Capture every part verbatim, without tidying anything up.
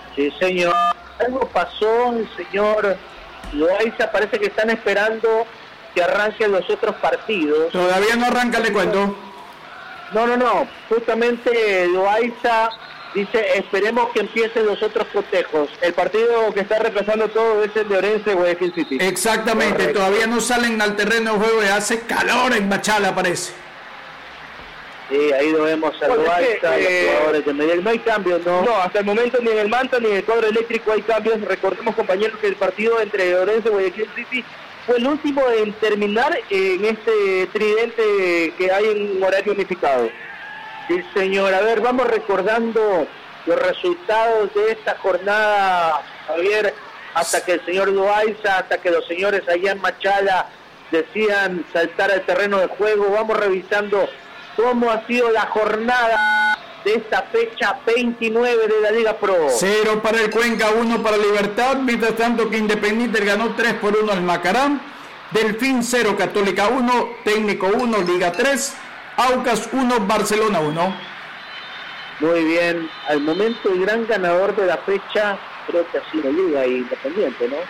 Sí, señor. Algo pasó, el señor Loaiza, parece que están esperando que arranquen los otros partidos. Todavía no arranca, le cuento. No, no, no. Justamente Loaiza dice, esperemos que empiecen los otros cotejos. El partido que está reemplazando todo es el de Orense, Guayaquil City. Exactamente, correcto. Todavía no salen al terreno de juego y hace calor en Machala, parece. Sí, ahí lo vemos a bueno, Loaiza, es que, eh, los jugadores de Medellín. No hay cambios, ¿no? No, hasta el momento ni en el Manta ni en el cuadro eléctrico hay cambios. Recordemos, compañeros, que el partido entre Orense y Guayaquil City fue el último en terminar en este tridente que hay en horario unificado. Sí, señor. A ver, vamos recordando los resultados de esta jornada, Javier, hasta que el señor Loaiza, hasta que los señores allá en Machala decían saltar al terreno de juego. Vamos revisando cómo ha sido la jornada de esta fecha veintinueve de la Liga Pro. Cero para el Cuenca, uno para Libertad, mientras tanto que Independiente ganó tres por uno al Macarán, Delfín cero, Católica uno, Técnico uno, Liga tres, Aucas uno, Barcelona uno. Muy bien, al momento el gran ganador de la fecha creo que ha sido Liga y Independiente, ¿no?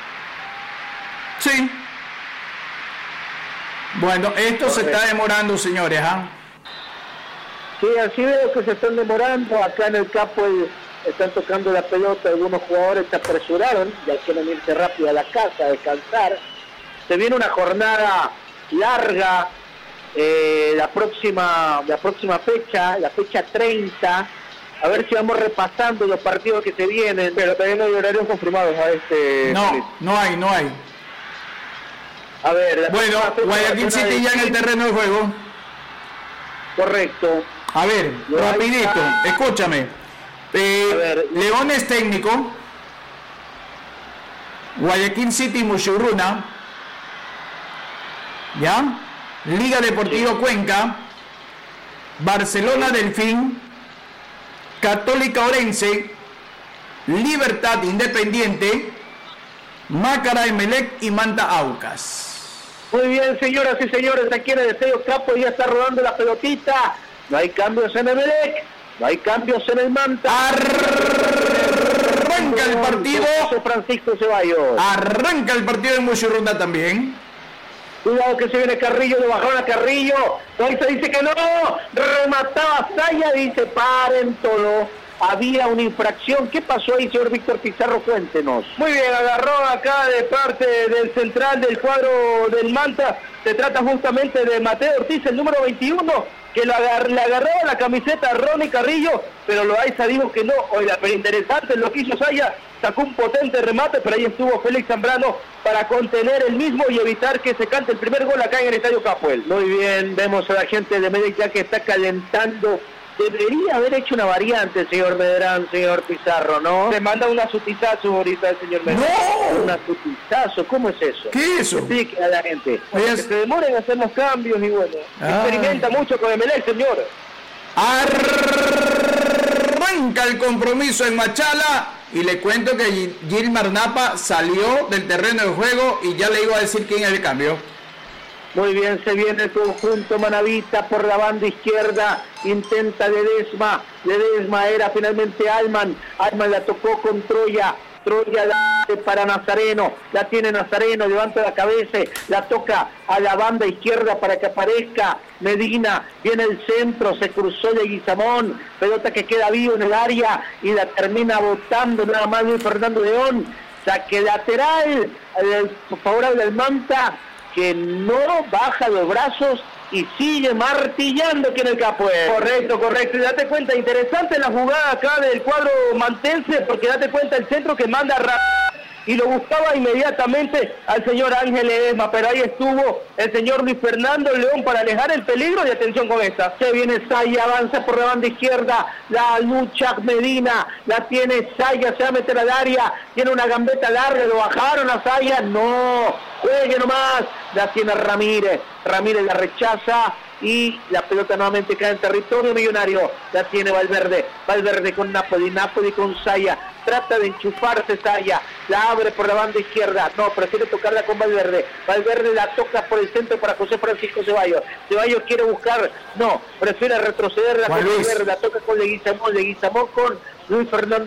Sí. Bueno, esto Correcto. Se está demorando, señores, ¿ah? ¿eh? Sí, así veo que se están demorando. Acá en el campo el, están tocando la pelota, algunos jugadores se apresuraron, ya quieren irse rápido a la casa a descansar. Se viene una jornada larga, eh, la próxima la próxima fecha, la fecha treinta. A ver si vamos repasando los partidos que se vienen. Pero también no hay horarios confirmados a este... No, no hay, no hay. A ver... Bueno, Guayaquil City ya en el terreno de juego. Correcto. A ver, Lo rapidito, está... escúchame. Eh, a ver. Leones Técnico, Guayaquil City Mushurruna, ¿ya? Liga Deportivo sí. Cuenca, Barcelona sí. Delfín, Católica Orense, Libertad Independiente, Macará Emelec y Manta Aucas. Muy bien, señoras y señores, aquí en el Estadio Capo ya está rodando la pelotita. No hay cambios en Emelec, no hay cambios en el Manta. Arranca el partido. Francisco Ceballos. Arranca el partido en Mushurruna también. Cuidado que se viene Carrillo, lo bajaron a Carrillo. Loaiza dice que no. Remataba Saya, dice paren todo. Había una infracción. ¿Qué pasó ahí, señor Víctor Pizarro? Cuéntenos. Muy bien, agarró acá de parte del central del cuadro del Manta. Se trata justamente de Mateo Ortiz, el número veintiuno, que le, agar, le agarraba la camiseta a Ronnie Carrillo, pero Loaiza dijo que no. Oiga, pero interesante lo que hizo Saya. Sacó un potente remate, pero ahí estuvo Félix Zambrano para contener el mismo y evitar que se cante el primer gol acá en el Estadio Capuel. Muy bien, vemos a la gente de Medellín ya que está calentando. Debería haber hecho una variante, señor Medrán, señor Pizarro, ¿no? Se manda una sutizazo ahorita el señor Medrán. ¡No! ¿Una sutizazo? ¿Cómo es eso? ¿Qué es eso? Explique a la gente. Oye, que se demoren a hacer los cambios y bueno, ah. experimenta mucho con Emelec, señor. Arranca el compromiso en Machala y le cuento que Gilmar Napa salió del terreno de juego y ya le iba a decir quién es el cambio. Muy bien, se viene el conjunto manavita por la banda izquierda, intenta Ledesma, Ledesma era finalmente Alman, Alman la tocó con Troya, Troya la para Nazareno, la tiene Nazareno, levanta la cabeza, la toca a la banda izquierda para que aparezca Medina, viene el centro, se cruzó de Guizamón, pelota que queda vivo en el área y la termina botando nada más Luis Fernando León, saque lateral, favorable al Manta, que no baja los brazos y sigue martillando aquí en el Capuel. Correcto, correcto. Y date cuenta, interesante la jugada acá del cuadro mantense, porque date cuenta el centro que manda Ra y lo buscaba inmediatamente al señor Ángel Ledesma, pero ahí estuvo el señor Luis Fernando León para alejar el peligro y atención con esta. Se viene Saya, avanza por la banda izquierda, la lucha Medina, la tiene Saya, se va a meter al área, tiene una gambeta larga, lo bajaron a Saya, no, juegue nomás, la tiene Ramírez, Ramírez la rechaza y la pelota nuevamente cae en territorio millonario, la tiene Valverde, Valverde con Napoli, Napoli con Saya, trata de enchufarse Saya, la abre por la banda izquierda, no, prefiere tocarla con Valverde, Valverde la toca por el centro para José Francisco Ceballos, Ceballos quiere buscar, no, prefiere retrocederla con Valverde, la toca con Leguizamón, Leguizamón con Luis Fernando